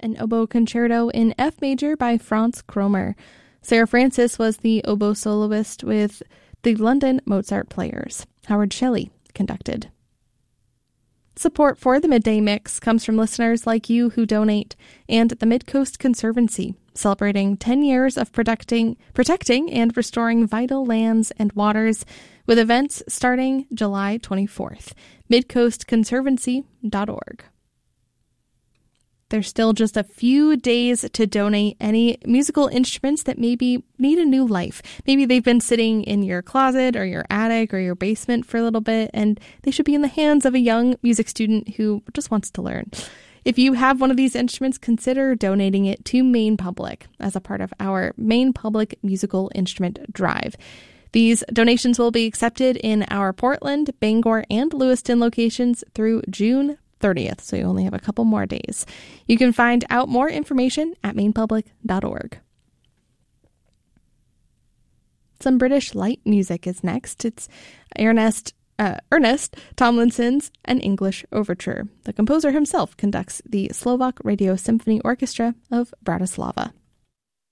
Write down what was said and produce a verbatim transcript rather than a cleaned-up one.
an oboe concerto in F major by Franz Kromer. Sarah Francis was the oboe soloist with the London Mozart Players. Howard Shelley conducted. Support for the Midday Mix comes from listeners like you who donate, and the Midcoast Conservancy, celebrating ten years of protecting, protecting and restoring vital lands and waters, with events starting July twenty-fourth. midcoast conservancy dot org. There's still just a few days to donate any musical instruments that maybe need a new life. Maybe they've been sitting in your closet or your attic or your basement for a little bit, and they should be in the hands of a young music student who just wants to learn. If you have one of these instruments, consider donating it to Maine Public as a part of our Maine Public Musical Instrument Drive. These donations will be accepted in our Portland, Bangor, and Lewiston locations through June thirtieth, so you only have a couple more days. You can find out more information at maine public dot org. Some British light music is next. It's Ernest, uh, Ernest Tomlinson's An English Overture. The composer himself conducts the Slovak Radio Symphony Orchestra of Bratislava.